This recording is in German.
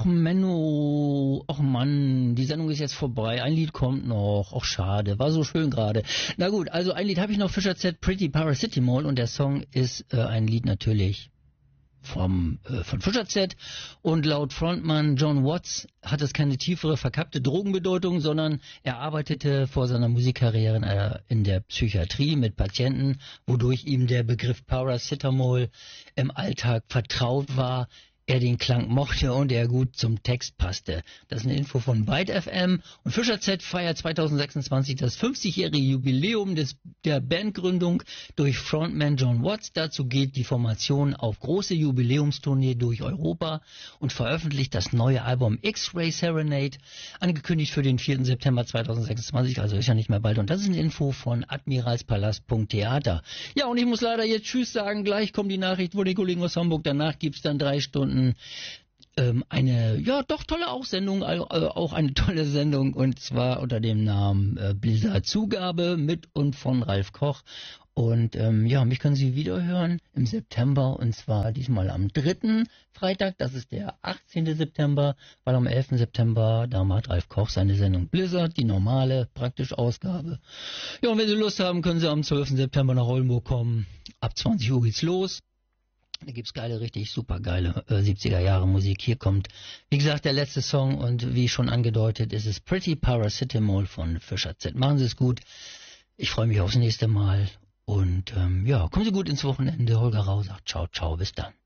Och Menno, och Mann, die Sendung ist jetzt vorbei, ein Lied kommt noch, och schade, war so schön gerade. Na gut, also ein Lied habe ich noch, Fischer Z, Pretty Paracetamol, und der Song ist ein Lied natürlich von Fischer Z, und laut Frontmann John Watts hat es keine tiefere, verkappte Drogenbedeutung, sondern er arbeitete vor seiner Musikkarriere in der Psychiatrie mit Patienten, wodurch ihm der Begriff Paracetamol im Alltag vertraut war, er den Klang mochte und er gut zum Text passte. Das ist eine Info von Byte FM, und Fischer Z feiert 2026 das 50-jährige Jubiläum der Bandgründung durch Frontman John Watts. Dazu geht die Formation auf große Jubiläumstournee durch Europa und veröffentlicht das neue Album X-Ray Serenade, angekündigt für den 4. September 2026, also ist ja nicht mehr bald. Und das ist eine Info von admiralspalast.theater. Ja, und ich muss leider jetzt Tschüss sagen, gleich kommt die Nachricht von den Kollegen aus Hamburg, danach gibt's dann 3 Stunden eine, ja doch tolle Sendung, auch eine tolle Sendung, und zwar unter dem Namen Blizzard Zugabe mit und von Ralf Koch. Und ja, mich können Sie wieder hören im September, und zwar diesmal am 3. Freitag, das ist der 18. September, weil am 11. September, da macht Ralf Koch seine Sendung Blizzard, die normale, praktisch Ausgabe. Ja, und wenn Sie Lust haben, können Sie am 12. September nach Oldenburg kommen. Ab 20 Uhr geht's los. Da gibt's geile, richtig super geile 70er Jahre Musik. Hier kommt, wie gesagt, der letzte Song, und wie schon angedeutet, ist es Pretty Paracetamol von Fischer Z. Machen Sie es gut. Ich freue mich aufs nächste Mal, und ja, kommen Sie gut ins Wochenende. Holger Rau sagt ciao, ciao, bis dann.